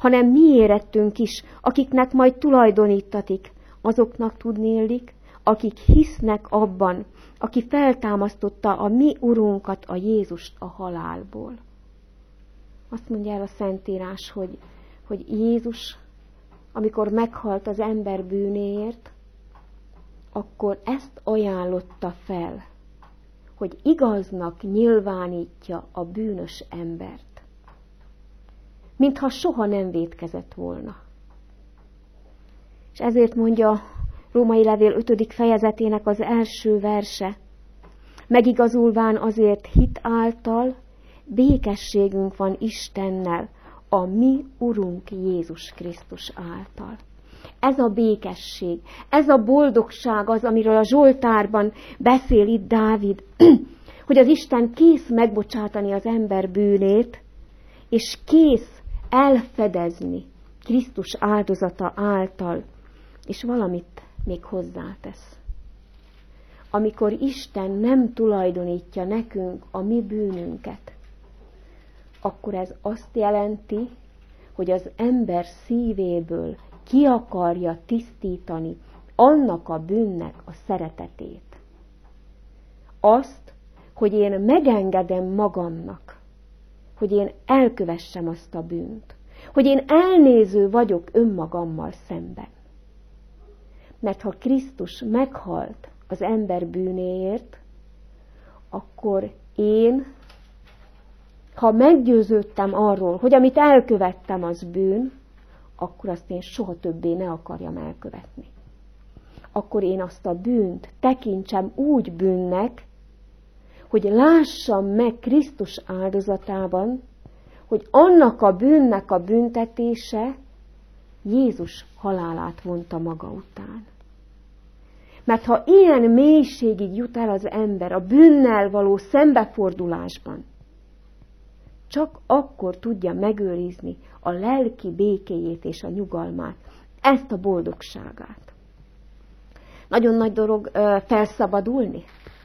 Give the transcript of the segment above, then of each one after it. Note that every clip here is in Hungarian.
hanem mi érettünk is, akiknek majd tulajdonítatik, azoknak tudnélik, akik hisznek abban, aki feltámasztotta a mi Urunkat, a Jézust a halálból. Azt mondja el a Szentírás, hogy Jézus, amikor meghalt az ember bűnéért, akkor ezt ajánlotta fel, hogy igaznak nyilvánítja a bűnös embert, mintha soha nem vétkezett volna. És ezért mondja Római levél 5. fejezetének az első verse, megigazulván azért hit által békességünk van Istennel, a mi Urunk Jézus Krisztus által. Ez a békesség, ez a boldogság az, amiről a Zsoltárban beszél itt Dávid, hogy az Isten kész megbocsátani az ember bűnét, és kész elfedezni Krisztus áldozata által, és valamit még hozzátesz. Amikor Isten nem tulajdonítja nekünk a mi bűnünket, akkor ez azt jelenti, hogy az ember szívéből ki akarja tisztítani annak a bűnnek a szeretetét. Azt, hogy én megengedem magamnak, hogy én elkövessem azt a bűnt, hogy én elnéző vagyok önmagammal szemben. Mert ha Krisztus meghalt az ember bűnéért, akkor én, ha meggyőződtem arról, hogy amit elkövettem az bűn, akkor azt én soha többé ne akarjam elkövetni. Akkor én azt a bűnt tekintsem úgy bűnnek, hogy lássam meg Krisztus áldozatában, hogy annak a bűnnek a büntetése Jézus halálát vonta maga után. Mert ha ilyen mélységig jut el az ember a bűnnel való szembefordulásban, csak akkor tudja megőrizni a lelki békéjét és a nyugalmát, ezt a boldogságát. Nagyon nagy dolog felszabadulni.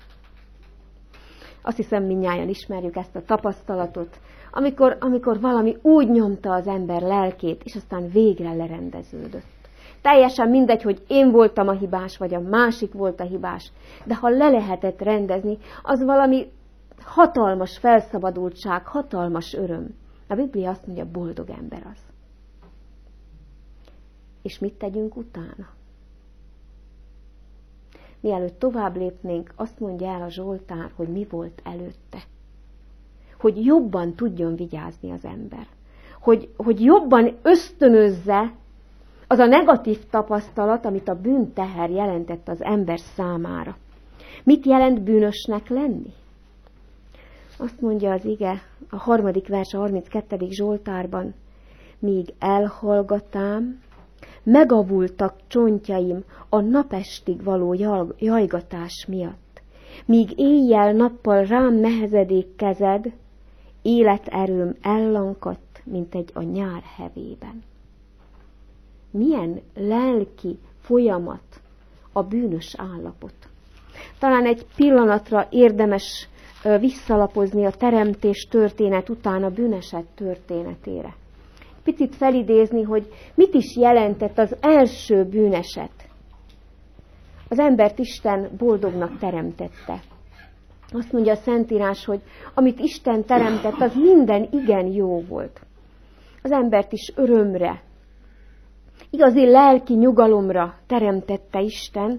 Azt hiszem, mindnyájan ismerjük ezt a tapasztalatot, amikor valami úgy nyomta az ember lelkét, és aztán végre lerendeződött. Teljesen mindegy, hogy én voltam a hibás, vagy a másik volt a hibás, de ha le lehetett rendezni, az valami hatalmas felszabadultság, hatalmas öröm. A Biblia azt mondja, boldog ember az. És mit tegyünk utána? Mielőtt tovább lépnénk, azt mondja el a Zsoltár, hogy mi volt előtte. Hogy jobban tudjon vigyázni az ember. Hogy jobban ösztönözze az a negatív tapasztalat, amit a bűnteher jelentett az ember számára. Mit jelent bűnösnek lenni? Azt mondja az ige, a 3. vers, a 32. Zsoltárban, míg elhallgatám, megavultak csontjaim a napestig való jajgatás miatt. Míg éjjel-nappal rám nehezedik kezed, életerőm ellankadt, mint egy a nyár hevében. Milyen lelki folyamat a bűnös állapot. Talán egy pillanatra érdemes visszalapozni a teremtés történet után a bűneset történetére. Picit felidézni, hogy mit is jelentett az első bűneset. Az embert Isten boldognak teremtette. Azt mondja a Szentírás, hogy amit Isten teremtett, az minden igen jó volt. Az embert is örömre, igazi lelki nyugalomra teremtette Isten,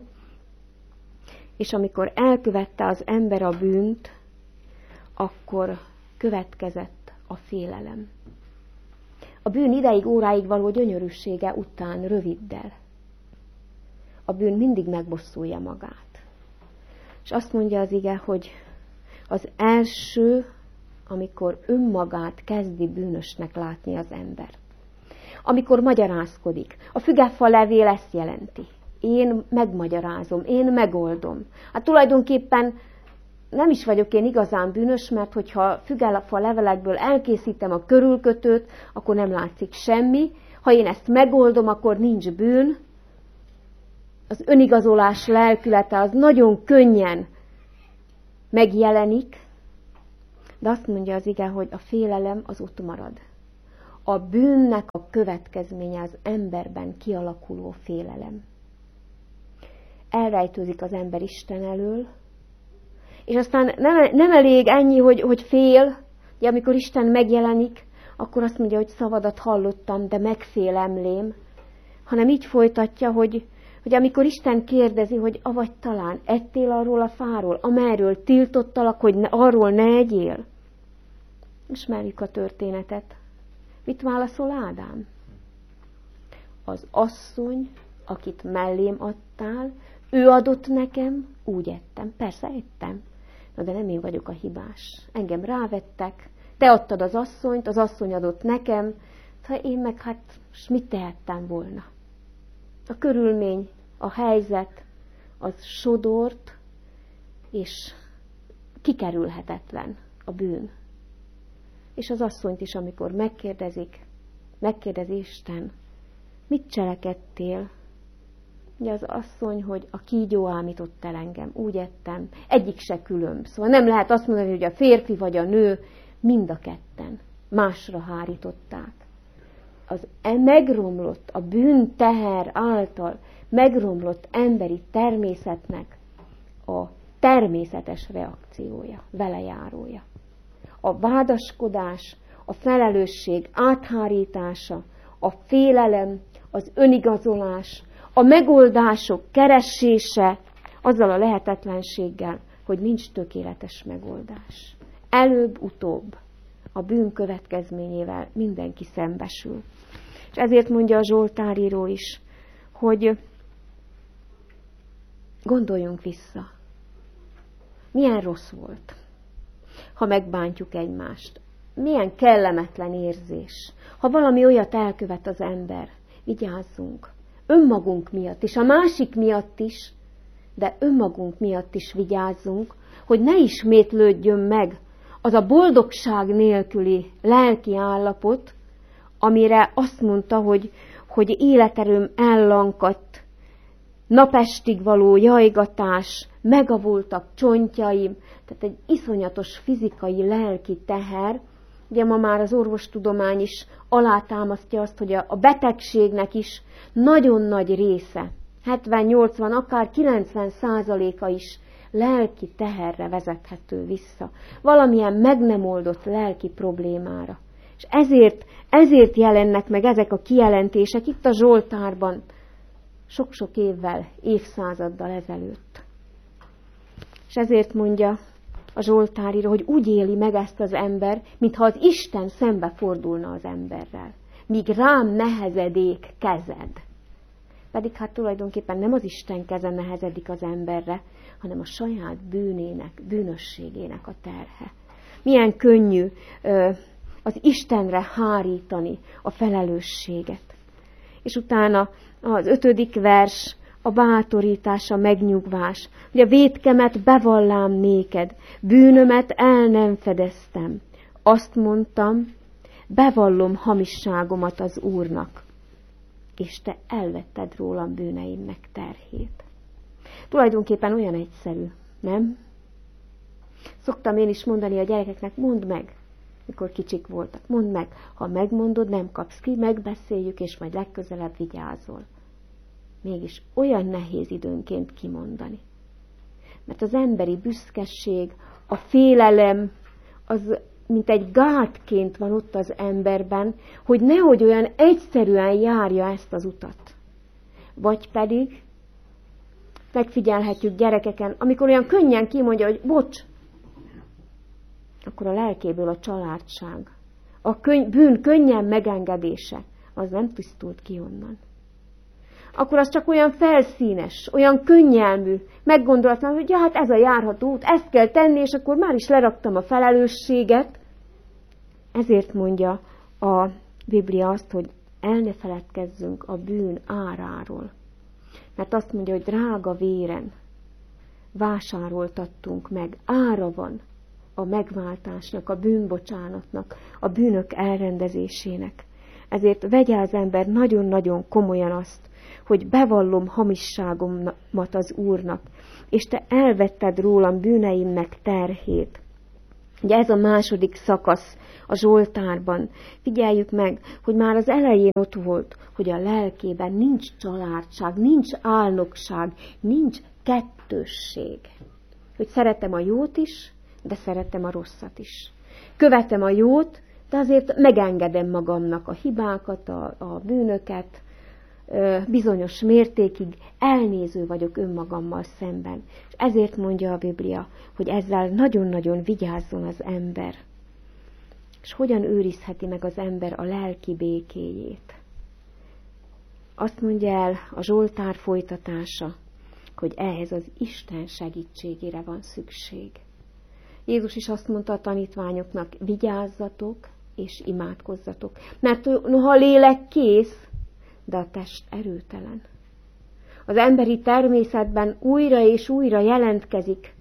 és amikor elkövette az ember a bűnt, akkor következett a félelem. A bűn ideig, óráig való gyönyörűsége után röviddel. A bűn mindig megbosszulja magát. És azt mondja az ige, hogy az első, amikor önmagát kezdi bűnösnek látni az ember. Amikor magyarázkodik. A fügefa levél ezt jelenti. Én megmagyarázom, én megoldom. Hát tulajdonképpen nem is vagyok én igazán bűnös, mert hogyha fügefa levelekből elkészítem a körülkötőt, akkor nem látszik semmi. Ha én ezt megoldom, akkor nincs bűn. Az önigazolás lelkülete az nagyon könnyen megjelenik, de azt mondja az ige, hogy a félelem az ott marad. A bűnnek a következménye az emberben kialakuló félelem. Elrejtőzik az ember Isten elől, és aztán nem elég ennyi, hogy fél, de amikor Isten megjelenik, akkor azt mondja, hogy szavadat hallottam, de megfélemlém, hanem így folytatja, hogy amikor Isten kérdezi, hogy avagy talán ettél arról a fáról, amerről tiltottalak, hogy arról ne egyél. Ismerjük a történetet. Mit válaszol Ádám? Az asszony, akit mellém adtál, ő adott nekem, úgy ettem. Persze ettem, na de nem én vagyok a hibás. Engem rávettek, te adtad az asszonyt, az asszony adott nekem, ha én meg hát mit tehettem volna? A körülmény, a helyzet, az sodort, és kikerülhetetlen a bűn. És az asszonyt is, amikor megkérdezi Isten, mit cselekedtél? Ugye az asszony, hogy a kígyó ámított el engem, úgy ettem, egyik se különb. Szóval nem lehet azt mondani, hogy a férfi vagy a nő, mind a ketten másra hárították. Az megromlott, a bűnteher által megromlott emberi természetnek a természetes reakciója, velejárója. A vádaskodás, a felelősség áthárítása, a félelem, az önigazolás, a megoldások keresése azzal a lehetetlenséggel, hogy nincs tökéletes megoldás. Előbb-utóbb a bűn következményével mindenki szembesül. És ezért mondja a Zsoltáríró is, hogy gondoljunk vissza. Milyen rossz volt, ha megbántjuk egymást. Milyen kellemetlen érzés. Ha valami olyat elkövet az ember, vigyázzunk. Önmagunk miatt is, a másik miatt is, de önmagunk miatt is vigyázzunk, hogy ne ismétlődjön meg az a boldogság nélküli lelki állapot, amire azt mondta, hogy életerőm ellankadt, napestig való jajgatás, megavultak csontjaim, tehát egy iszonyatos fizikai, lelki teher. Ugye ma már az orvostudomány is alátámasztja azt, hogy a betegségnek is nagyon nagy része, 70-80, akár 90%-a is lelki teherre vezethető vissza. Valamilyen meg nem oldott lelki problémára. És ezért jelennek meg ezek a kijelentések itt a Zsoltárban, sok-sok évvel, évszázaddal ezelőtt. És ezért mondja a Zsoltáríró, hogy úgy éli meg ezt az ember, mintha az Isten szembe fordulna az emberrel. Míg rám nehezedék kezed. Pedig hát tulajdonképpen nem az Isten keze nehezedik az emberre, hanem a saját bűnének, bűnösségének a terhe. Milyen könnyű az Istenre hárítani a felelősséget. És utána az 5. vers, a bátorítás, a megnyugvás, hogy a vétkemet bevallám néked, bűnömet el nem fedeztem. Azt mondtam, bevallom hamisságomat az Úrnak, és te elvetted rólam bűneimnek terhét. Tulajdonképpen olyan egyszerű, nem? Szoktam én is mondani a gyerekeknek, mondd meg, mikor kicsik voltak, mondd meg, ha megmondod, nem kapsz ki, megbeszéljük, és majd legközelebb vigyázol. Mégis olyan nehéz időnként kimondani. Mert az emberi büszkeség, a félelem, az mint egy gátként van ott az emberben, hogy nehogy olyan egyszerűen járja ezt az utat. Vagy pedig megfigyelhetjük gyerekeken, amikor olyan könnyen kimondja, hogy bocs, akkor a lelkéből a családság, a bűn könnyen megengedése, az nem tisztult ki onnan. Akkor az csak olyan felszínes, olyan könnyelmű, meggondolatlan, hogy ja, hát ez a járható út, ezt kell tenni, és akkor már is leraktam a felelősséget. Ezért mondja a Biblia azt, hogy el ne feledkezzünk a bűn áráról. Mert azt mondja, hogy drága véren vásároltattunk meg, ára van a megváltásnak, a bűnbocsánatnak, a bűnök elrendezésének. Ezért vegye az ember nagyon-nagyon komolyan azt, hogy bevallom hamisságomat az Úrnak, és te elvetted rólam bűneimnek terhét. Ugye ez a második szakasz a Zsoltárban. Figyeljük meg, hogy már az elején ott volt, hogy a lelkében nincs családság, nincs álnokság, nincs kettősség. Hogy szeretem a jót is, de szeretem a rosszat is. Követem a jót, de azért megengedem magamnak a hibákat, a bűnöket, bizonyos mértékig elnéző vagyok önmagammal szemben. És ezért mondja a Biblia, hogy ezzel nagyon-nagyon vigyázzon az ember. És hogyan őrizheti meg az ember a lelki békéjét? Azt mondja el a Zsoltár folytatása, hogy ehhez az Isten segítségére van szükség. Jézus is azt mondta a tanítványoknak, vigyázzatok és imádkozzatok. Mert noha a lélek kész, de a test erőtelen. Az emberi természetben újra és újra jelentkezik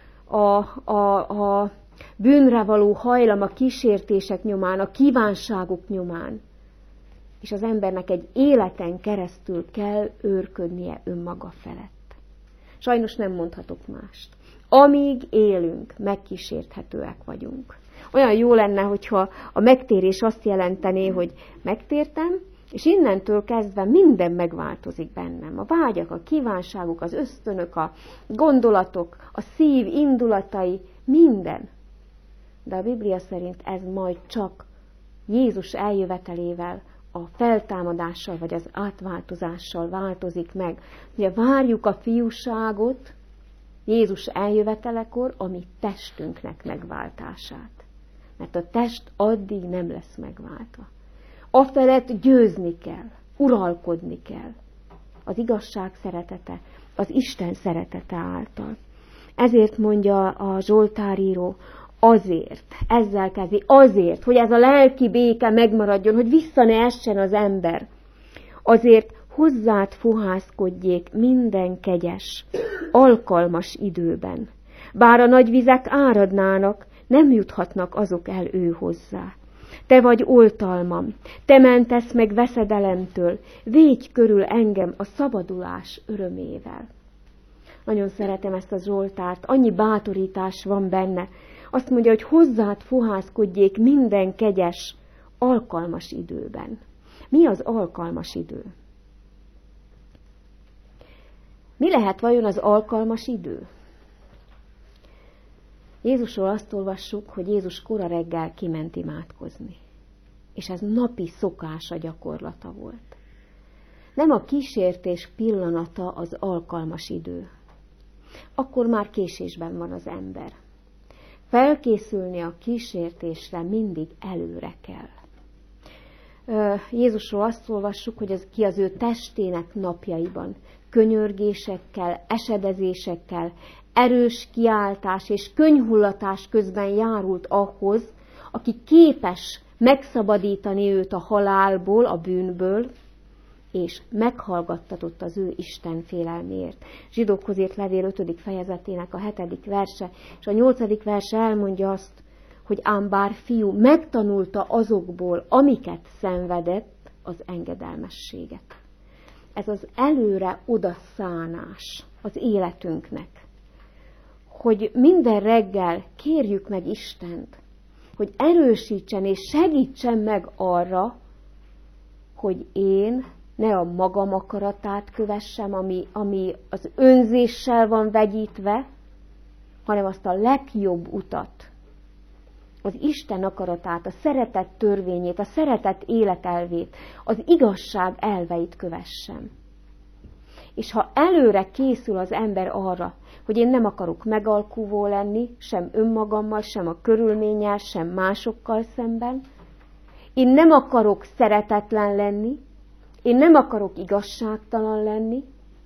a bűnre való hajlam, a kísértések nyomán, a kívánságok nyomán. És az embernek egy életen keresztül kell őrködnie önmaga felett. Sajnos nem mondhatok mást. Amíg élünk, megkísérthetőek vagyunk. Olyan jó lenne, hogyha a megtérés azt jelentené, hogy megtértem, és innentől kezdve minden megváltozik bennem. A vágyak, a kívánságok, az ösztönök, a gondolatok, a szív indulatai, minden. De a Biblia szerint ez majd csak Jézus eljövetelével, a feltámadással vagy az átváltozással változik meg. Ugye várjuk a fiúságot Jézus eljövetelekor, a mi testünknek megváltását. Mert a test addig nem lesz megváltva. Afelett győzni kell, uralkodni kell. Az igazság szeretete, az Isten szeretete által. Ezért mondja a Zsoltáríró, azért, ezzel kezdi, azért, hogy ez a lelki béke megmaradjon, hogy vissza ne essen az ember. Azért hozzád fohászkodjék minden kegyes, alkalmas időben. Bár a nagy vizek áradnának, nem juthatnak azok el ő hozzá. Te vagy oltalmam, te mentesz meg veszedelemtől, védj körül engem a szabadulás örömével. Nagyon szeretem ezt a Zsoltárt, annyi bátorítás van benne. Azt mondja, hogy hozzád fohászkodjék minden kegyes, alkalmas időben. Mi az alkalmas idő? Mi lehet vajon az alkalmas idő? Jézusról azt olvassuk, hogy Jézus kora reggel kiment imádkozni. És ez napi szokása, gyakorlata volt. Nem a kísértés pillanata az alkalmas idő. Akkor már késésben van az ember. Felkészülni a kísértésre mindig előre kell. Jézusról azt olvassuk, hogy ki az ő testének napjaiban könyörgésekkel, esedezésekkel, erős kiáltás és könnyhullatás közben járult ahhoz, aki képes megszabadítani őt a halálból, a bűnből, és meghallgattatott az ő Isten félelméért. Zsidókhoz írt levél 5. fejezetének a 7. verse, és a 8. verse elmondja azt, hogy ám bár fiú megtanulta azokból, amiket szenvedett, az engedelmességet. Ez az előre odaszánás az életünknek, hogy minden reggel kérjük meg Istent, hogy erősítsen és segítsen meg arra, hogy én ne a magam akaratát kövessem, ami az önzéssel van vegyítve, hanem azt a legjobb utat, az Isten akaratát, a szeretet törvényét, a szeretet életelvét, az igazság elveit kövessem. És ha előre készül az ember arra, hogy én nem akarok megalkuvó lenni, sem önmagammal, sem a körülménnyel, sem másokkal szemben, én nem akarok szeretetlen lenni, én nem akarok igazságtalan lenni,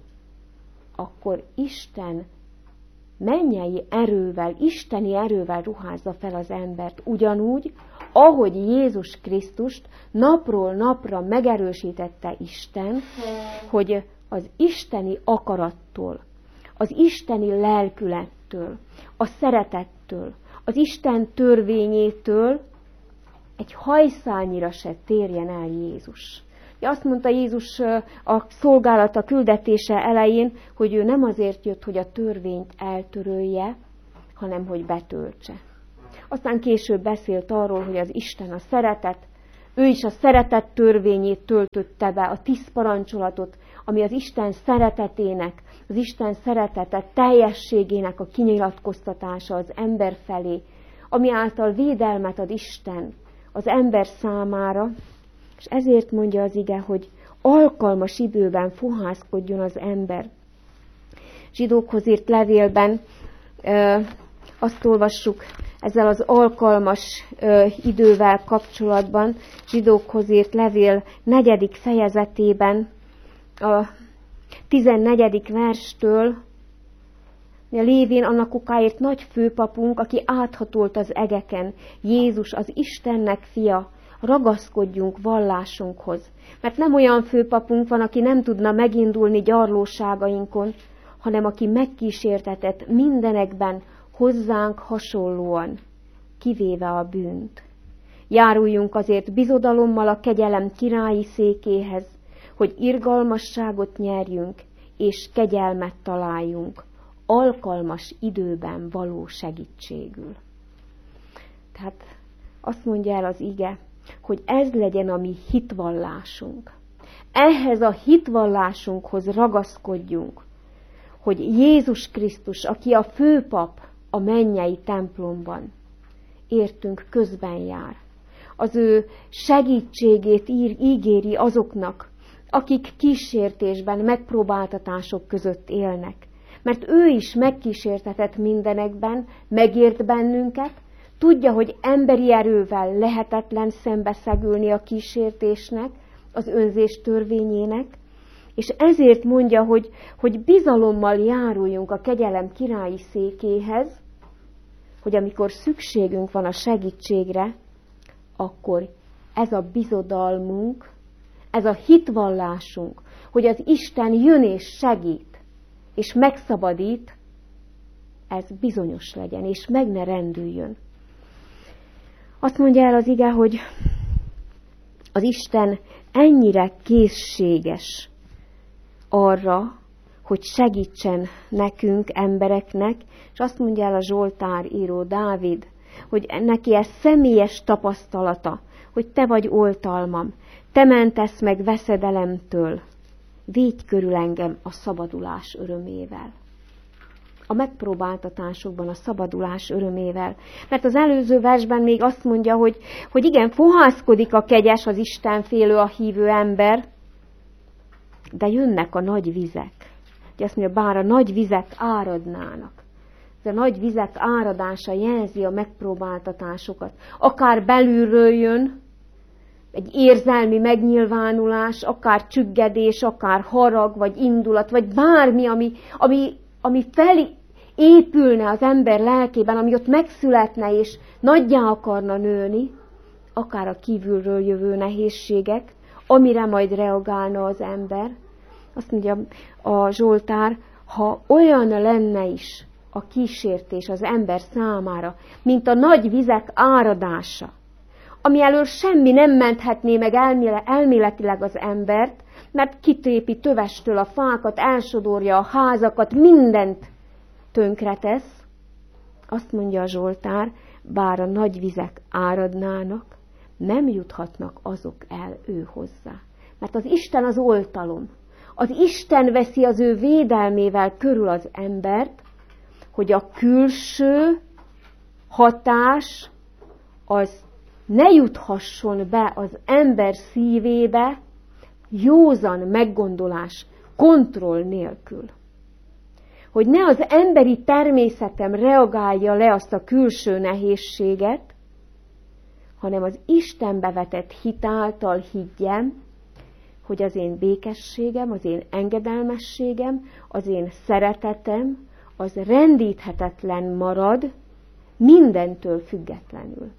akkor Isten mennyei erővel, isteni erővel ruházza fel az embert, ugyanúgy, ahogy Jézus Krisztust napról napra megerősítette Isten, hogy az isteni akarattól, az isteni lelkülettől, a szeretettől, az Isten törvényétől egy hajszálnyira se térjen el Jézus. Azt mondta Jézus a szolgálata küldetése elején, hogy ő nem azért jött, hogy a törvényt eltörölje, hanem hogy betöltse. Aztán később beszélt arról, hogy az Isten a szeretet, ő is a szeretet törvényét töltötte be, a 10 parancsolatot, ami az Isten szeretetének, az Isten szeretete teljességének a kinyilatkoztatása az ember felé, ami által védelmet ad Isten az ember számára, és ezért mondja az ige, hogy alkalmas időben fohászkodjon az ember. Zsidókhoz írt levélben azt olvassuk ezzel az alkalmas idővel kapcsolatban, Zsidókhoz írt levél 4. fejezetében, a 14. verstől, lévén annak okáért nagy főpapunk, aki áthatolt az egeken, Jézus az Istennek fia, ragaszkodjunk vallásunkhoz. Mert nem olyan főpapunk van, aki nem tudna megindulni gyarlóságainkon, hanem aki megkísértetett mindenekben hozzánk hasonlóan, kivéve a bűnt. Járuljunk azért bizodalommal a kegyelem királyi székéhez, hogy irgalmasságot nyerjünk, és kegyelmet találjunk, alkalmas időben való segítségül. Tehát azt mondja el az ige, hogy ez legyen a mi hitvallásunk. Ehhez a hitvallásunkhoz ragaszkodjunk, hogy Jézus Krisztus, aki a főpap a mennyei templomban, értünk közben jár. Az ő segítségét ígéri azoknak, akik kísértésben, megpróbáltatások között élnek. Mert ő is megkísértetett mindenekben, megért bennünket, tudja, hogy emberi erővel lehetetlen szembeszegülni a kísértésnek, az önzés törvényének, és ezért mondja, hogy bizalommal járuljunk a kegyelem királyi székéhez, hogy amikor szükségünk van a segítségre, akkor ez a bizodalmunk, ez a hitvallásunk, hogy az Isten jön és segít, és megszabadít, ez bizonyos legyen, és meg ne rendüljön. Azt mondja el az ige, hogy az Isten ennyire készséges arra, hogy segítsen nekünk, embereknek, és azt mondja el a Zsoltár író Dávid, hogy neki ez személyes tapasztalata, hogy te vagy oltalmam, te mentesz meg veszedelemtől, védj körül engem a szabadulás örömével. A megpróbáltatásokban a szabadulás örömével. Mert az előző versben még azt mondja, hogy igen, fohászkodik a kegyes, az Istenfélő, a hívő ember, de jönnek a nagy vizek. Ugye azt mondja, bár a nagy vizek áradnának. Ez a nagy vizek áradása jelzi a megpróbáltatásokat. Akár belülről jön, egy érzelmi megnyilvánulás, akár csüggedés, akár harag, vagy indulat, vagy bármi, ami felépülne az ember lelkében, ami ott megszületne, és nagyjá akarna nőni, akár a kívülről jövő nehézségek, amire majd reagálna az ember. Azt mondja a Zsoltár, ha olyan lenne is a kísértés az ember számára, mint a nagy vizek áradása, ami elől semmi nem menthetné meg elméletileg az embert, mert kitépi tövestől a fákat, elsodorja a házakat, mindent tönkretesz. Azt mondja a Zsoltár, bár a nagy vizek áradnának, nem juthatnak azok el ő hozzá. Mert az Isten az oltalom. Az Isten veszi az ő védelmével körül az embert, hogy a külső hatás az ne juthasson be az ember szívébe józan meggondolás, kontroll nélkül. Hogy ne az emberi természetem reagálja le azt a külső nehézséget, hanem az Istenbe vetett hit által higgyem, hogy az én békességem, az én engedelmességem, az én szeretetem, az rendíthetetlen marad, mindentől függetlenül.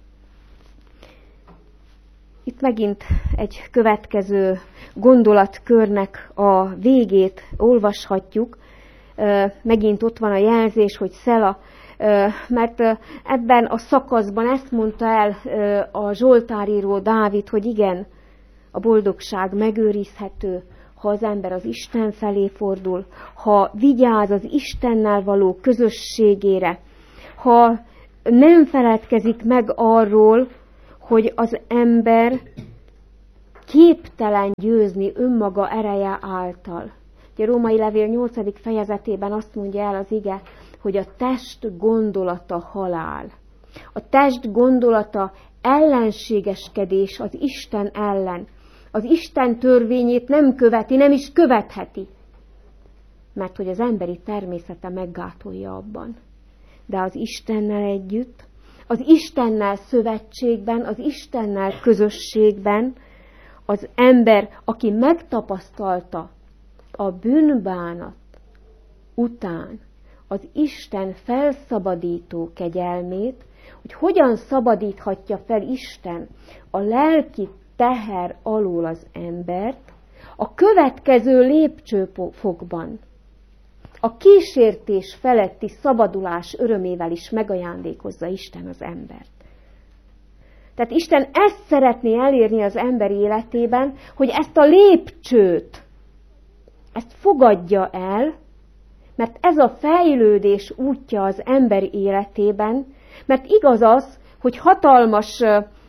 Itt megint egy következő gondolatkörnek a végét olvashatjuk. Megint ott van a jelzés, hogy Szela, mert ebben a szakaszban ezt mondta el a zsoltáríró Dávid, hogy igen, a boldogság megőrizhető, ha az ember az Isten felé fordul, ha vigyáz az Istennel való közösségére, ha nem feledkezik meg arról, hogy az ember képtelen győzni önmaga ereje által. A Római Levél 8. fejezetében azt mondja el az ige, hogy a test gondolata halál. A test gondolata ellenségeskedés az Isten ellen. Az Isten törvényét nem követi, nem is követheti. Mert hogy az emberi természete meggátolja abban. De az Istennel együtt, az Istennel szövetségben, az Istennel közösségben az ember, aki megtapasztalta a bűnbánat után az Isten felszabadító kegyelmét, hogy hogyan szabadíthatja fel Isten a lelki teher alól az embert, a következő lépcsőfokban a kísértés feletti szabadulás örömével is megajándékozza Isten az embert. Tehát Isten ezt szeretné elérni az ember életében, hogy ezt a lépcsőt, ezt fogadja el, mert ez a fejlődés útja az ember életében, mert igaz az, hogy hatalmas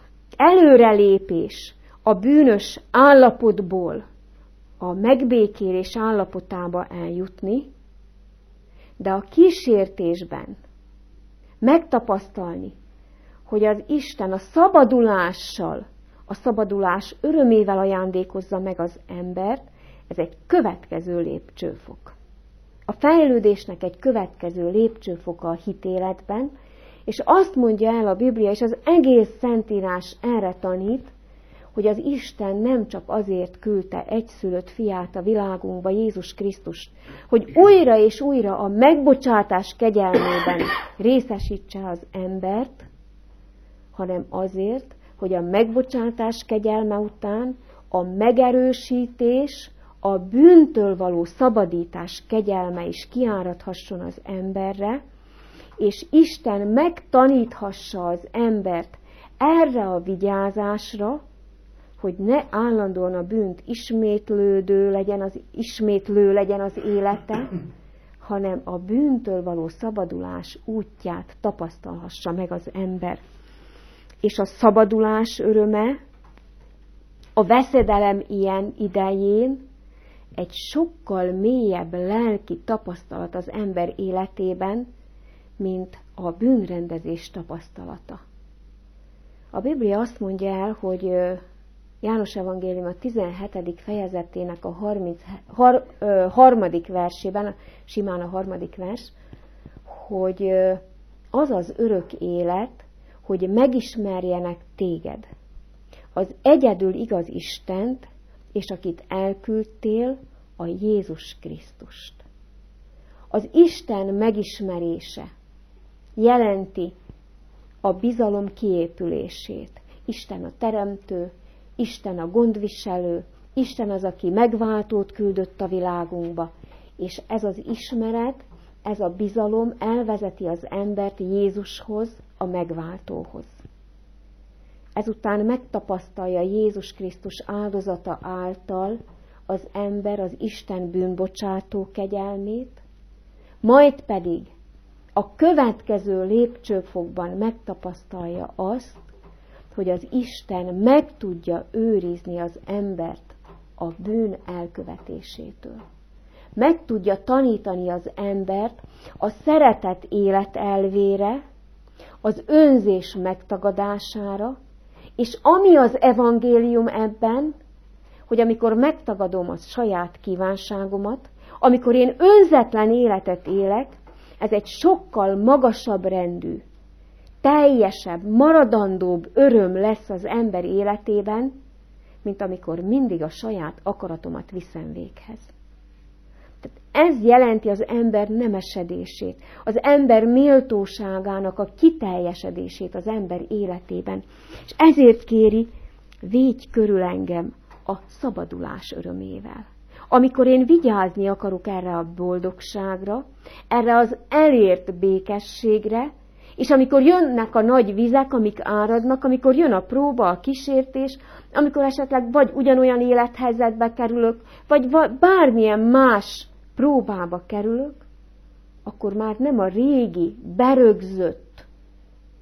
előrelépés a bűnös állapotból a megbékélés állapotába eljutni, de a kísértésben megtapasztalni, hogy az Isten a szabadulással, a szabadulás örömével ajándékozza meg az embert, ez egy következő lépcsőfok. A fejlődésnek egy következő lépcsőfoka a hitéletben, és azt mondja el a Biblia, és az egész Szentírás erre tanít, hogy az Isten nem csak azért küldte egyszülött fiát a világunkba, Jézus Krisztust, hogy újra és újra a megbocsátás kegyelmében részesítse az embert, hanem azért, hogy a megbocsátás kegyelme után a megerősítés, a bűntől való szabadítás kegyelme is kiáradhasson az emberre, és Isten megtaníthassa az embert erre a vigyázásra, hogy ne állandóan a bűnt ismétlő legyen az élete, hanem a bűntől való szabadulás útját tapasztalhassa meg az ember. És a szabadulás öröme a veszedelem ilyen idején egy sokkal mélyebb lelki tapasztalat az ember életében, mint a bűnrendezés tapasztalata. A Biblia azt mondja el, hogy János Evangélium a 17. fejezetének a 3. versében, simán a 3. vers, hogy az az örök élet, hogy megismerjenek téged, az egyedül igaz Istent, és akit elküldtél, a Jézus Krisztust. Az Isten megismerése jelenti a bizalom kiépülését. Isten a teremtő, Isten a gondviselő, Isten az, aki megváltót küldött a világunkba, és ez az ismeret, ez a bizalom elvezeti az embert Jézushoz, a megváltóhoz. Ezután megtapasztalja Jézus Krisztus áldozata által az ember az Isten bűnbocsátó kegyelmét, majd pedig a következő lépcsőfokban megtapasztalja azt, hogy az Isten meg tudja őrizni az embert a bűn elkövetésétől. Meg tudja tanítani az embert a szeretet életelvére, az önzés megtagadására, és ami az evangélium ebben, hogy amikor megtagadom a saját kívánságomat, amikor én önzetlen életet élek, ez egy sokkal magasabb rendű, teljesebb, maradandóbb öröm lesz az ember életében, mint amikor mindig a saját akaratomat viszem véghez. Tehát ez jelenti az ember nemesedését, az ember méltóságának a kiteljesedését az ember életében. És ezért kéri, védj körül engem a szabadulás örömével. Amikor én vigyázni akarok erre a boldogságra, erre az elért békességre, és amikor jönnek a nagy vizek, amik áradnak, amikor jön a próba, a kísértés, amikor esetleg vagy ugyanolyan élethelyzetbe kerülök, vagy bármilyen más próbába kerülök, akkor már nem a régi, berögzött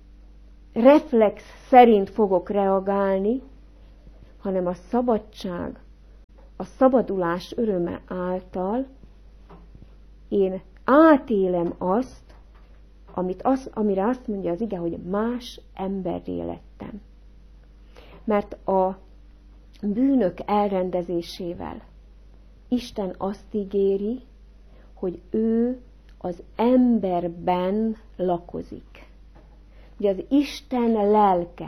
reflex szerint fogok reagálni, hanem a szabadság, a szabadulás öröme által én átélem azt, amire azt mondja az ige, hogy más emberré lettem. Mert a bűnök elrendezésével Isten azt ígéri, hogy ő az emberben lakozik. Ugye az Isten lelke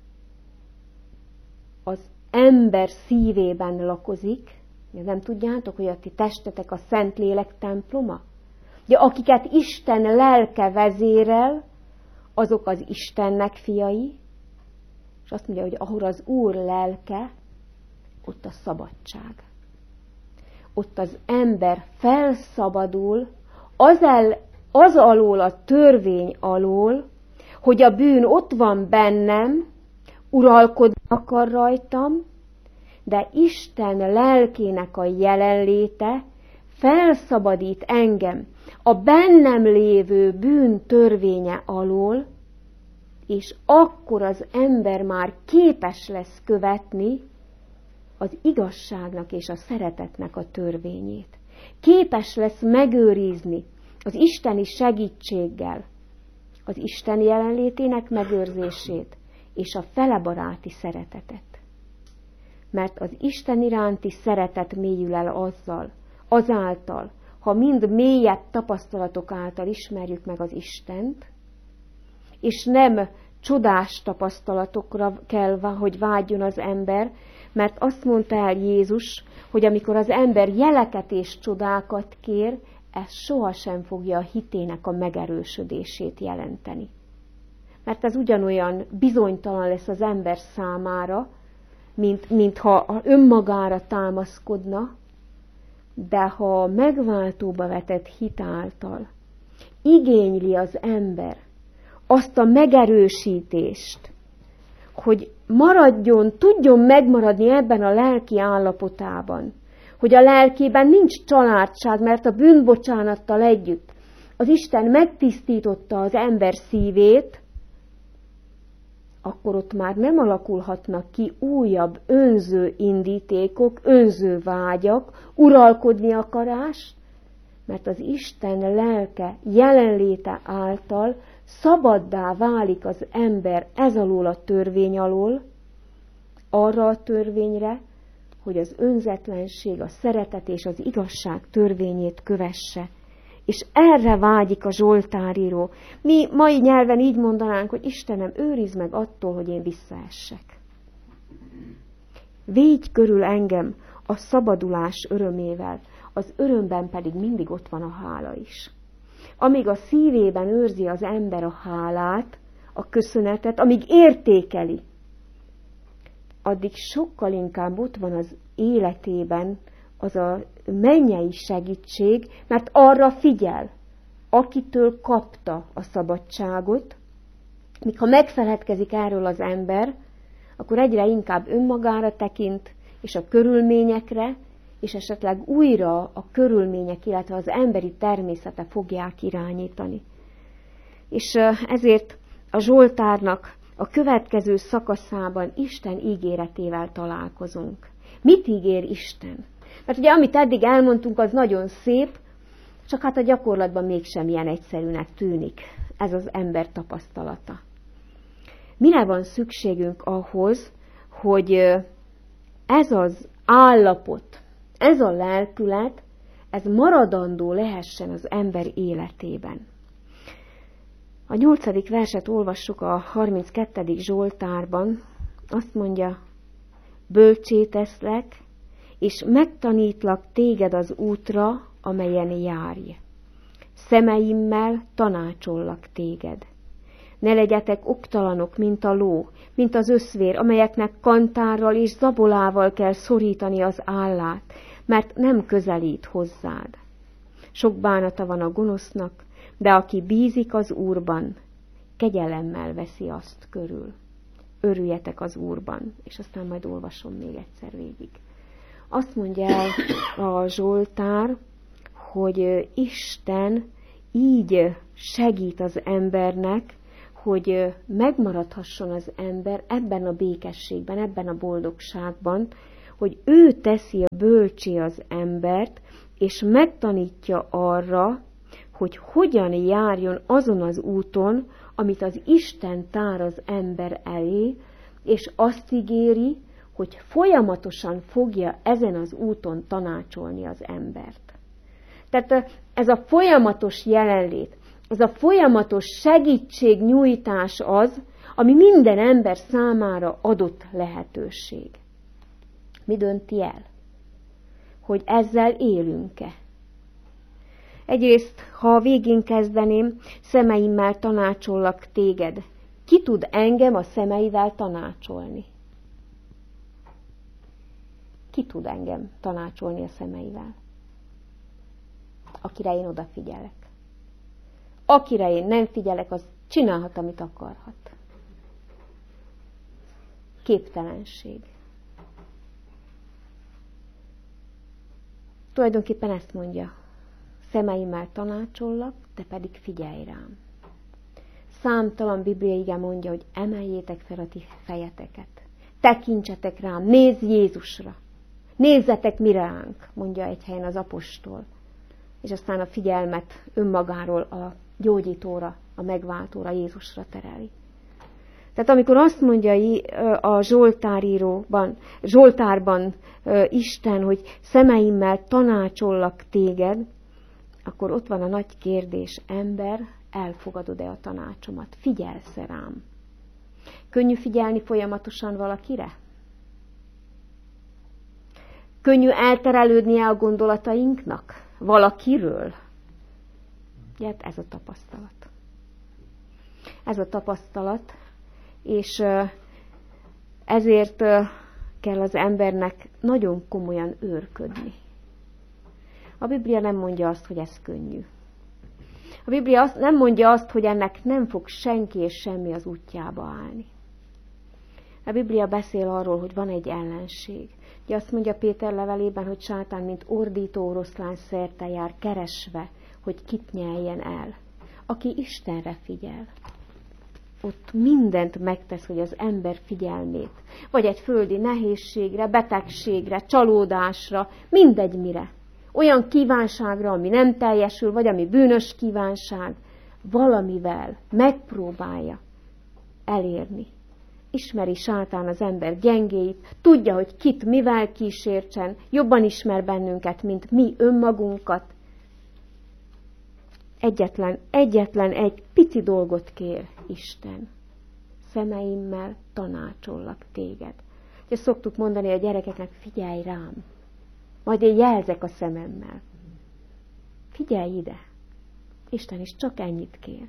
az ember szívében lakozik. Nem tudjátok, hogy a ti testetek a Szentlélek temploma? Ugye, akiket Isten lelke vezérel, azok az Istennek fiai, és azt mondja, hogy ahol az Úr lelke, ott a szabadság. Ott az ember felszabadul az alól, a törvény alól, hogy a bűn ott van bennem, uralkodni akar rajtam, de Isten lelkének a jelenléte felszabadít engem a bennem lévő bűn törvénye alól, és akkor az ember már képes lesz követni az igazságnak és a szeretetnek a törvényét. Képes lesz megőrizni az isteni segítséggel az Isten jelenlétének megőrzését és a felebaráti szeretetet. Mert az Isten iránti szeretet mélyül el azáltal, ha mind mélyebb tapasztalatok által ismerjük meg az Istent, és nem csodás tapasztalatokra kell, hogy vágyjon az ember, mert azt mondta el Jézus, hogy amikor az ember jeleket és csodákat kér, ez sohasem fogja a hitének a megerősödését jelenteni. Mert ez ugyanolyan bizonytalan lesz az ember számára, mint ha önmagára támaszkodna, de ha megváltóba vetett hit által igényli az ember azt a megerősítést, hogy tudjon megmaradni ebben a lelki állapotában, hogy a lelkében nincs családság, mert a bűnbocsánattal együtt az Isten megtisztította az ember szívét, akkor ott már nem alakulhatnak ki újabb önző indítékok, önző vágyak, uralkodni akarás, mert az Isten lelke jelenléte által szabaddá válik az ember ez alól a törvény alól, arra a törvényre, hogy az önzetlenség, a szeretet és az igazság törvényét kövesse. És erre vágyik a zsoltáríró. Mi mai nyelven így mondanánk, hogy Istenem, őrizd meg attól, hogy én visszaessek. Védj körül engem a szabadulás örömével, az örömben pedig mindig ott van a hála is. Amíg a szívében őrzi az ember a hálát, a köszönetet, amíg értékeli, addig sokkal inkább ott van az életében az a mennyei segítség, mert arra figyel, akitől kapta a szabadságot, míg ha megfeledkezik erről az ember, akkor egyre inkább önmagára tekint, és a körülményekre, és esetleg újra a körülmények, illetve az emberi természete fogják irányítani. És ezért a Zsoltárnak a következő szakaszában Isten ígéretével találkozunk. Mit ígér Isten? Mert ugye amit eddig elmondtunk, az nagyon szép, csak hát a gyakorlatban mégsem ilyen egyszerűnek tűnik ez az ember tapasztalata. Mire van szükségünk ahhoz, hogy ez az állapot, ez a lelkület, ez maradandó lehessen az ember életében? A 8. verset olvassuk a 32. Zsoltárban, azt mondja, bölcsé teszlek, és megtanítlak téged az útra, amelyen járj. Szemeimmel tanácsollak téged. Ne legyetek oktalanok, mint a ló, mint az öszvér, amelyeknek kantárral és zabolával kell szorítani az állát, mert nem közelít hozzád. Sok bánata van a gonosznak, de aki bízik az Úrban, kegyelemmel veszi azt körül. Örüljetek az Úrban, és aztán majd olvasom még egyszer végig. Azt mondja el a Zsoltár, hogy Isten így segít az embernek, hogy megmaradhasson az ember ebben a békességben, ebben a boldogságban, hogy ő teszi a bölcsé az embert, és megtanítja arra, hogy hogyan járjon azon az úton, amit az Isten tár az ember elé, és azt ígéri, hogy folyamatosan fogja ezen az úton tanácsolni az embert. Tehát ez a folyamatos jelenlét, ez a folyamatos segítségnyújtás az, ami minden ember számára adott lehetőség. Mi dönti el? Hogy ezzel élünk-e? Egyrészt, ha a végén kezdeném, szemeimmel tanácsollak téged. Ki tud engem a szemeivel tanácsolni? Ki tud engem tanácsolni a szemeivel? Akire én odafigyelek. Akire én nem figyelek, az csinálhat, amit akarhat. Képtelenség. Tulajdonképpen ezt mondja. Szemeimmel tanácsollak, te pedig figyelj rám. Számtalan bibliai ige mondja, hogy emeljétek fel a ti fejeteket. Tekintsetek rám, nézz Jézusra. Nézzetek mi ránk, mondja egy helyen az apostol. És aztán a figyelmet önmagáról a gyógyítóra, a megváltóra, Jézusra tereli. Tehát amikor azt mondja a Zsoltárban Isten, hogy szemeimmel tanácsollak téged, akkor ott van a nagy kérdés, ember, elfogadod-e a tanácsomat? Figyelsz-e rám? Könnyű figyelni folyamatosan valakire? Könnyű elterelődnie a gondolatainknak? Valakiről? Ugye, ez a tapasztalat. Ez a tapasztalat, és ezért kell az embernek nagyon komolyan őrködni. A Biblia nem mondja azt, hogy ez könnyű. A Biblia nem mondja azt, hogy ennek nem fog senki és semmi az útjába állni. A Biblia beszél arról, hogy van egy ellenség. Ugye azt mondja Péter levelében, hogy sátán, mint ordító oroszlán szerte jár, keresve, hogy kit nyeljen el. Aki Istenre figyel, ott mindent megtesz, hogy az ember figyelmét, vagy egy földi nehézségre, betegségre, csalódásra, mindegy mire. Olyan kívánságra, ami nem teljesül, vagy ami bűnös kívánság, valamivel megpróbálja elérni. Ismeri sátán az ember gyengéit, tudja, hogy kit mivel kísértsen, jobban ismer bennünket, mint mi önmagunkat. Egyetlen egy pici dolgot kér Isten. Szemeimmel tanácsollak téged. Ugye szoktuk mondani a gyerekeknek, figyelj rám, majd én jelzek a szememmel. Figyelj ide. Isten is csak ennyit kér.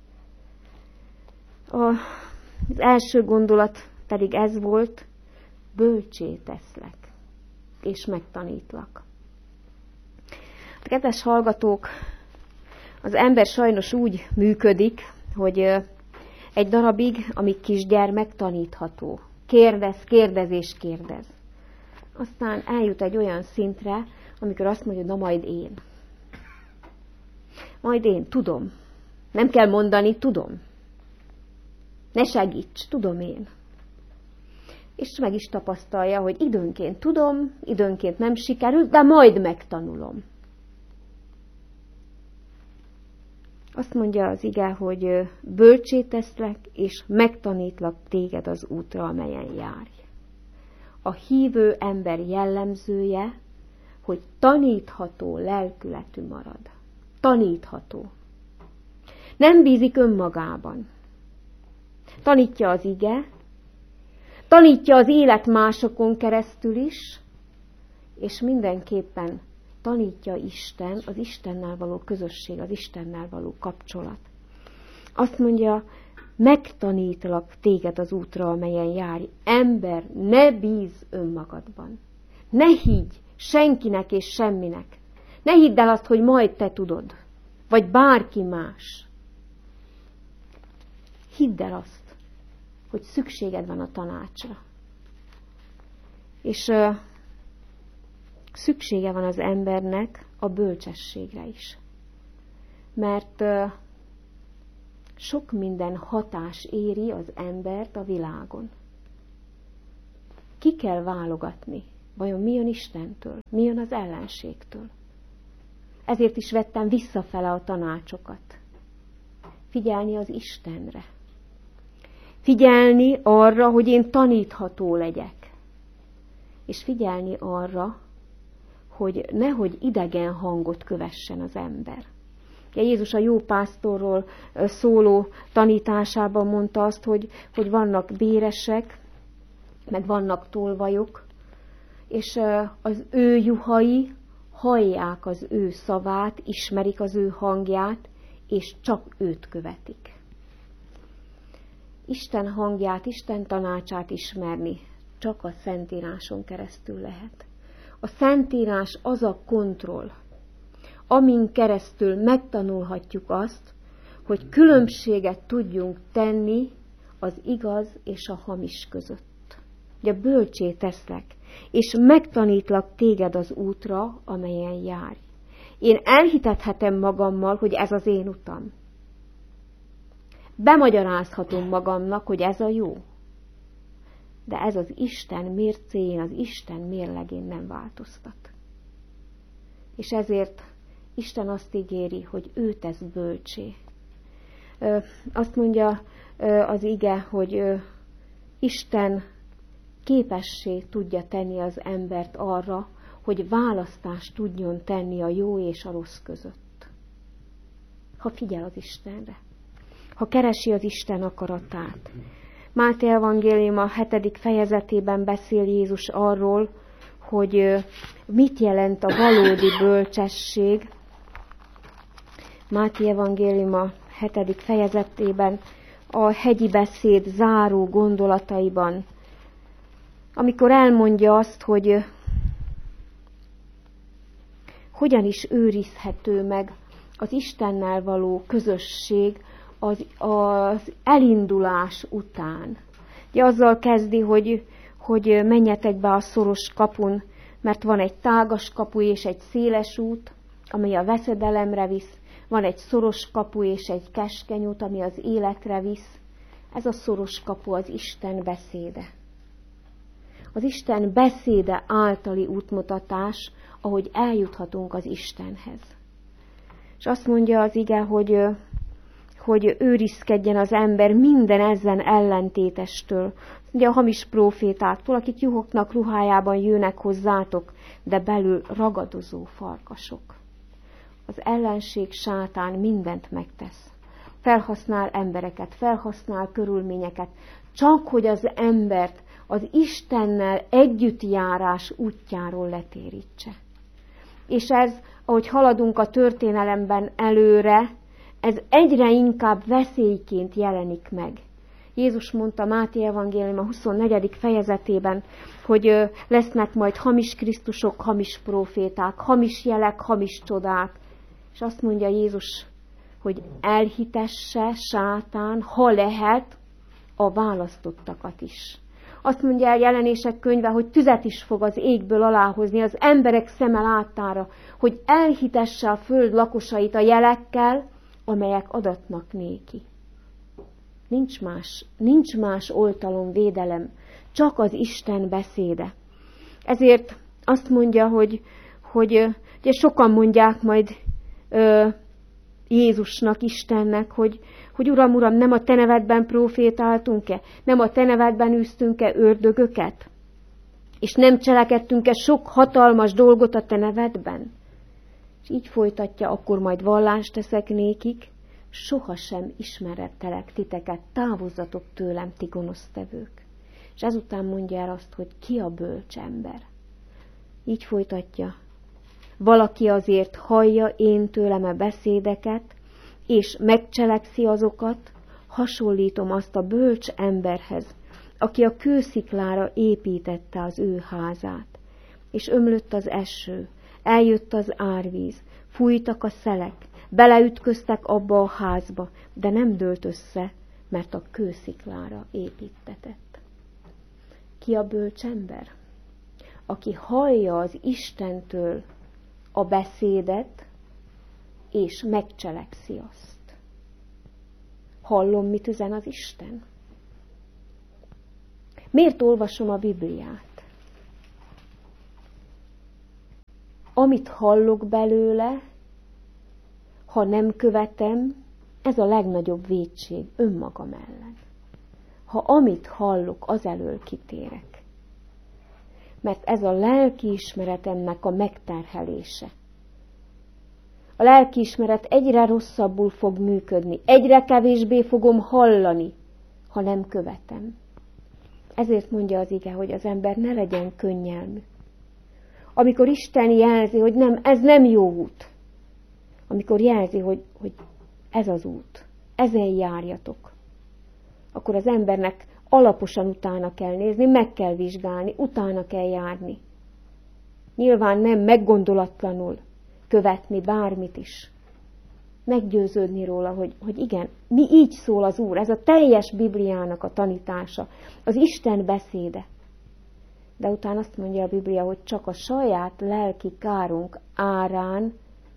Az első gondolat pedig ez volt, bölcsé teszlek, és megtanítlak. Kedves hallgatók, az ember sajnos úgy működik, hogy egy darabig, amíg kisgyermek, tanítható. Kérdez. Aztán eljut egy olyan szintre, amikor azt mondja, na majd én. Majd én, tudom. Nem kell mondani, tudom. Ne segíts, tudom én. És meg is tapasztalja, hogy időnként tudom, időnként nem sikerül, de majd megtanulom. Azt mondja az ige, hogy bölcsé teszlek, és megtanítlak téged az útra, amelyen járj. A hívő ember jellemzője, hogy tanítható lelkületű marad. Tanítható. Nem bízik önmagában. Tanítja az ige, tanítja az élet másokon keresztül is, és mindenképpen tanítja Isten, az Istennel való közösség, az Istennel való kapcsolat. Azt mondja, megtanítlak téged az útra, amelyen járj. Ember, ne bízz önmagadban. Ne higgy senkinek és semminek. Ne hidd el azt, hogy majd te tudod, vagy bárki más. Hidd el azt, hogy szükséged van a tanácsra. És szüksége van az embernek a bölcsességre is. Mert sok minden hatás éri az embert a világon. Ki kell válogatni? Vajon mi jön Istentől? Mi jön az ellenségtől? Ezért is vettem visszafele a tanácsokat. Figyelni az Istenre. Figyelni arra, hogy én tanítható legyek. És figyelni arra, hogy nehogy idegen hangot kövessen az ember. Jézus a jó pásztorról szóló tanításában mondta azt, hogy vannak béresek, meg vannak tolvajok, és az ő juhai hallják az ő szavát, ismerik az ő hangját, és csak őt követik. Isten hangját, Isten tanácsát ismerni csak a Szentíráson keresztül lehet. A Szentírás az a kontroll, amin keresztül megtanulhatjuk azt, hogy különbséget tudjunk tenni az igaz és a hamis között. Ugye bölcsé teszlek, és megtanítlak téged az útra, amelyen járj. Én elhitethetem magammal, hogy ez az én utam. Bemagyarázhatom magamnak, hogy ez a jó. De ez az Isten mércéjén, az Isten mérlegén nem változtat. És ezért Isten azt ígéri, hogy ő tesz bölcsé. Azt mondja az ige, hogy Isten képessé tudja tenni az embert arra, hogy választást tudjon tenni a jó és a rossz között. Ha figyel az Istenre. Ha keresi az Isten akaratát. Máté evangélium a 7. fejezetében beszél Jézus arról, hogy mit jelent a valódi bölcsesség. Máté evangélium a 7. fejezetében a hegyi beszéd záró gondolataiban, amikor elmondja azt, hogy hogyan is őrizhető meg az Istennel való közösség az elindulás után. Ugye azzal kezdi, hogy menjetek be a szoros kapun, mert van egy tágas kapu és egy széles út, amely a veszedelemre visz, van egy szoros kapu és egy keskeny út, ami az életre visz. Ez a szoros kapu az Isten beszéde. Az Isten beszéde általi útmutatás, ahogy eljuthatunk az Istenhez. És azt mondja az ige, hogy őrizkedjen az ember minden ezen ellentétestől. Ugye a hamis prófétáktól, akik juhoknak ruhájában jönnek hozzátok, de belül ragadozó farkasok. Az ellenség sátán mindent megtesz. Felhasznál embereket, felhasznál körülményeket, csak hogy az embert az Istennel együttjárás útjáról letérítse. És ez, ahogy haladunk a történelemben előre, ez egyre inkább veszélyként jelenik meg. Jézus mondta Máté evangélium a 24. fejezetében, hogy lesznek majd hamis Krisztusok, hamis próféták, hamis jelek, hamis csodák. És azt mondja Jézus, hogy elhitesse sátán, ha lehet, a választottakat is. Azt mondja el Jelenések könyve, hogy tüzet is fog az égből aláhozni az emberek szeme láttára, hogy elhitesse a föld lakosait a jelekkel, amelyek adatnak néki. Nincs más oltalom, védelem, csak az Isten beszéde. Ezért azt mondja, hogy ugye sokan mondják majd Jézusnak, Istennek, hogy Uram, Uram, nem a te nevedben profétáltunk-e? Nem a te nevedben űztünk-e ördögöket? És nem cselekedtünk-e sok hatalmas dolgot a te nevedben? És így folytatja, akkor majd vallást teszek nékik, sohasem ismerettelek titeket, távozzatok tőlem, ti gonosztevők. És ezután mondja el azt, hogy ki a bölcs ember. Így folytatja. Valaki azért hallja én tőlem a beszédeket, és megcselekszi azokat, hasonlítom azt a bölcs emberhez, aki a kősziklára építette az ő házát. És ömlött az eső, eljött az árvíz, fújtak a szelek, beleütköztek abba a házba, de nem dőlt össze, mert a kősziklára építetett. Ki a bölcs ember? Aki hallja az Istentől a beszédet, és megcselekszi azt. Hallom, mit üzen az Isten? Miért olvasom a Bibliát? Amit hallok belőle, ha nem követem, ez a legnagyobb vétség önmagam ellen. Ha amit hallok, az elől kitérek. Mert ez a lelkiismeretemnek a megterhelése. A lelkiismeret egyre rosszabbul fog működni, egyre kevésbé fogom hallani, ha nem követem. Ezért mondja az ige, hogy az ember ne legyen könnyelmű. Amikor Isten jelzi, hogy nem, ez nem jó út. Amikor jelzi, hogy ez az út, ezen járjatok. Akkor az embernek alaposan utána kell nézni, meg kell vizsgálni, utána kell járni. Nyilván nem meggondolatlanul követni bármit is. Meggyőződni róla, hogy igen, mi így szól az Úr, ez a teljes Bibliának a tanítása, az Isten beszéde. De utána azt mondja a Biblia, hogy csak a saját lelki kárunk árán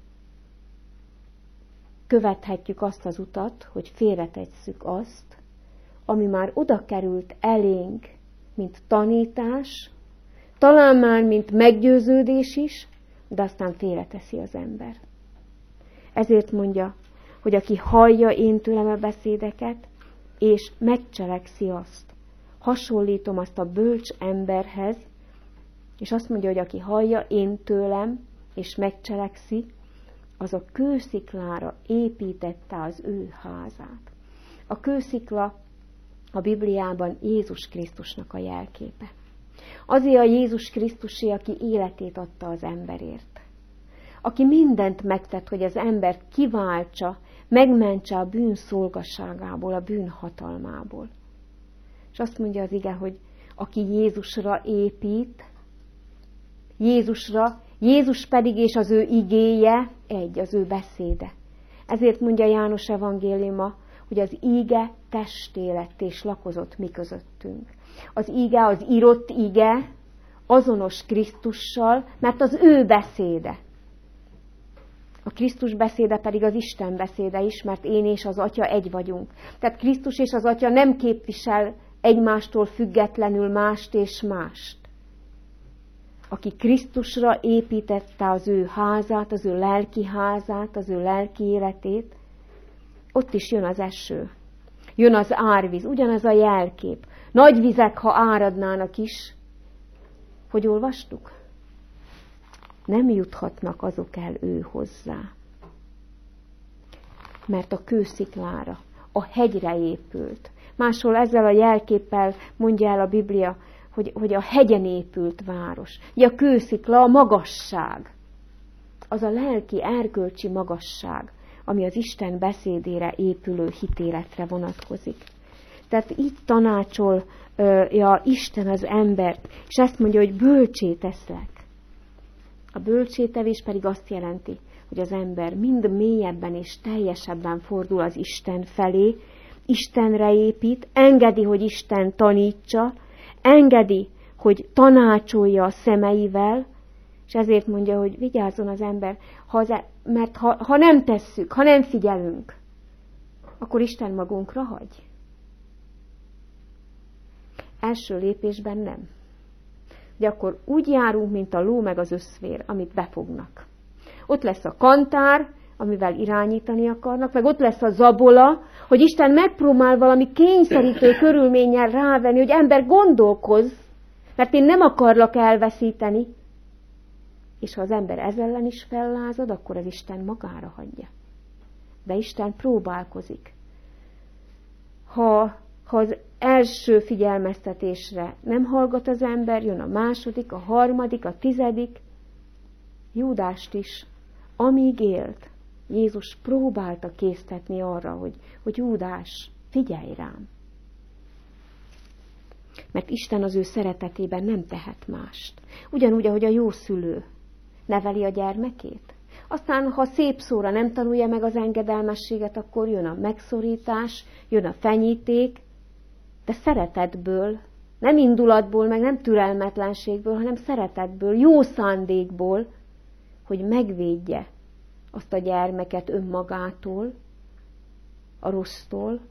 követhetjük azt az utat, hogy félretesszük azt, ami már oda került elénk, mint tanítás, talán már mint meggyőződés is, de aztán félreteszi az ember. Ezért mondja, hogy aki hallja én tőlem a beszédeket, és megcselekszi azt, hasonlítom azt a bölcs emberhez, és azt mondja, hogy aki hallja én tőlem, és megcselekszi, az a kősziklára építette az ő házát. A kőszikla a Bibliában Jézus Krisztusnak a jelképe. Azért a Jézus Krisztusé, aki életét adta az emberért. Aki mindent megtett, hogy az embert kiváltsa, megmentse a bűn szolgasságából, a bűn hatalmából. És azt mondja az ige, hogy aki Jézusra épít, Jézus pedig és az ő igéje egy, az ő beszéde. Ezért mondja János evangéliuma, hogy az íge testé lett és lakozott mi közöttünk. Az íge, az írott ige azonos Krisztussal, mert az ő beszéde. A Krisztus beszéde pedig az Isten beszéde is, mert én és az Atya egy vagyunk. Tehát Krisztus és az Atya nem képvisel egymástól függetlenül mást és mást. Aki Krisztusra építette az ő házát, az ő lelki házát, az ő lelki életét, ott is jön az eső. Jön az árvíz, ugyanaz a jelkép. Nagy vizek, ha áradnának is, hogy olvastuk? Nem juthatnak azok el ő hozzá. Mert a kősziklára, a hegyre épült. Máshol ezzel a jelképpel mondja el a Biblia, hogy a hegyen épült város. Ugye a kőszikla a magasság. Az a lelki, erkölcsi magasság, ami az Isten beszédére épülő hitéletre vonatkozik. Tehát így tanácsolja Isten az embert, és ezt mondja, hogy bölcsé teszlek. A bölcsétevés pedig azt jelenti, hogy az ember mind mélyebben és teljesebben fordul az Isten felé, Istenre épít, engedi, hogy Isten tanítsa, engedi, hogy tanácsolja a szemeivel, és ezért mondja, hogy vigyázzon az ember, mert ha nem tesszük, ha nem figyelünk, akkor Isten magunkra hagy. Első lépésben nem. De akkor úgy járunk, mint a ló meg az összvér, amit befognak. Ott lesz a kantár, amivel irányítani akarnak, meg ott lesz a zabola, hogy Isten megpróbál valami kényszerítő körülménnyel rávenni, hogy ember gondolkozz, mert én nem akarlak elveszíteni. És ha az ember ez ellen is fellázad, akkor az Isten magára hagyja. De Isten próbálkozik. Ha az első figyelmeztetésre nem hallgat az ember, jön a második, a harmadik, a 10. Júdást is, amíg élt, Jézus próbálta késztetni arra, hogy Júdás, figyelj rám. Mert Isten az ő szeretetében nem tehet mást. Ugyanúgy, ahogy a jó szülő neveli a gyermekét. Aztán, ha szép szóra nem tanulja meg az engedelmességet, akkor jön a megszorítás, jön a fenyíték, de szeretetből, nem indulatból, meg nem türelmetlenségből, hanem szeretetből, jó szándékból, hogy megvédje azt a gyermeket önmagától, a rossztól,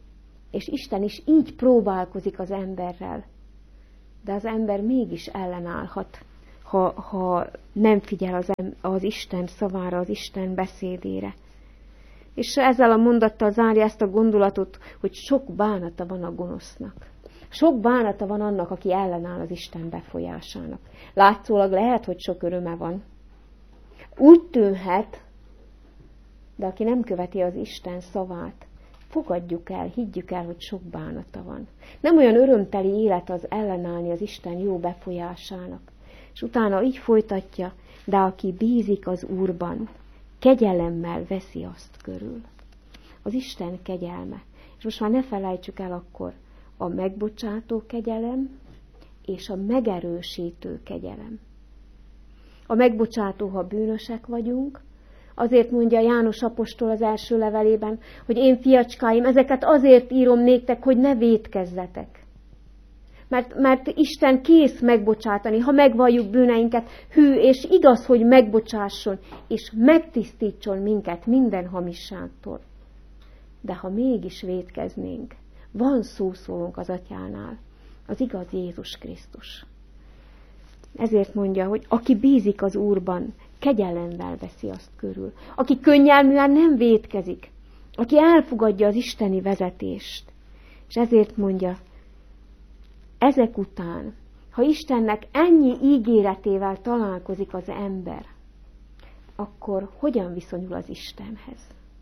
És Isten is így próbálkozik az emberrel. De az ember mégis ellenállhat, ha nem figyel az Isten szavára, az Isten beszédére. És ezzel a mondattal zárja ezt a gondolatot, hogy sok bánata van a gonosznak. Sok bánata van annak, aki ellenáll az Isten befolyásának. Látszólag lehet, hogy sok öröme van. Úgy tűnhet, de aki nem követi az Isten szavát, fogadjuk el, higgyük el, hogy sok bánata van. Nem olyan örömteli élet az ellenállni az Isten jó befolyásának. És utána így folytatja, de aki bízik az Úrban, kegyelemmel veszi azt körül. Az Isten kegyelme. És most már ne felejtsük el akkor a megbocsátó kegyelem és a megerősítő kegyelem. A megbocsátó, ha bűnösek vagyunk, azért mondja János apostol az első levelében, hogy én fiacskáim, ezeket azért írom néktek, hogy ne vétkezzetek. Mert Isten kész megbocsátani, ha megvalljuk bűneinket, hű és igaz, hogy megbocsásson, és megtisztítson minket minden hamisságtól. De ha mégis vétkeznénk, van szószólónk az Atyánál, az igaz Jézus Krisztus. Ezért mondja, hogy aki bízik az Úrban, kegyelemmel veszi azt körül. Aki könnyelműen nem vétkezik, aki elfogadja az isteni vezetést. És ezért mondja, ezek után, ha Istennek ennyi ígéretével találkozik az ember, akkor hogyan viszonyul az Istenhez?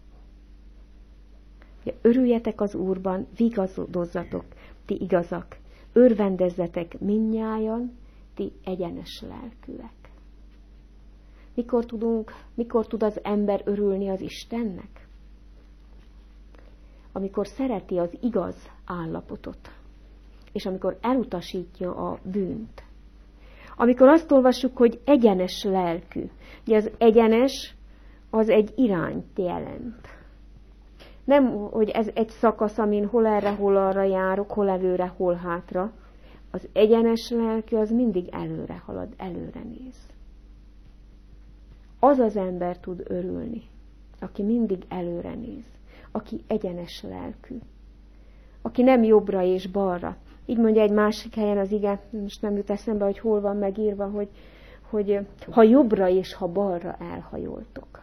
Örüljetek az Úrban, vigadozzatok, ti igazak, örvendezzetek mindnyájan, ti egyenes lelkűek. Mikor tud az ember örülni az Istennek? Amikor szereti az igaz állapotot, és amikor elutasítja a bűnt. Amikor azt olvassuk, hogy egyenes lelkű. Ugye az egyenes, az egy irányt jelent. Nem, hogy ez egy szakasz, amin hol erre, hol arra járok, hol előre, hol hátra. Az egyenes lelkű az mindig előre halad, előre néz. Az az ember tud örülni, aki mindig előre néz, aki egyenes lelkű, aki nem jobbra és balra. Így mondja egy másik helyen az ige, most nem jut eszembe, hogy hol van megírva, hogy ha jobbra és ha balra elhajoltok.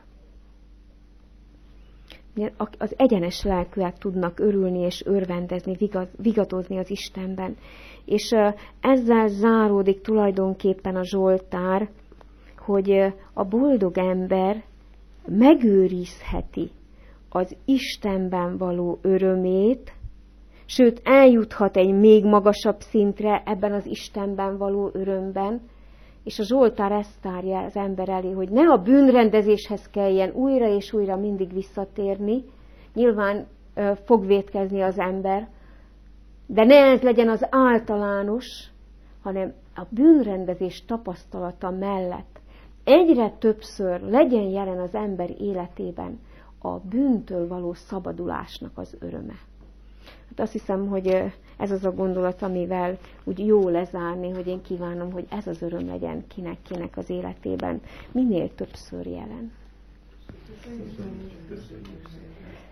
Az egyenes lelkűek tudnak örülni és örvendezni, vigadozni az Istenben. És ezzel záródik tulajdonképpen a Zsoltár, hogy a boldog ember megőrizheti az Istenben való örömét, sőt eljuthat egy még magasabb szintre ebben az Istenben való örömben, és a Zsoltár ezt tárja az ember elé, hogy ne a bűnrendezéshez kelljen újra és újra mindig visszatérni, nyilván fog vétkezni az ember, de ne ez legyen az általános, hanem a bűnrendezés tapasztalata mellett egyre többször legyen jelen az ember életében a bűntől való szabadulásnak az öröme. Hát azt hiszem, hogy ez az a gondolat, amivel úgy jó lezárni, hogy én kívánom, hogy ez az öröm legyen kinek az életében minél többször jelen.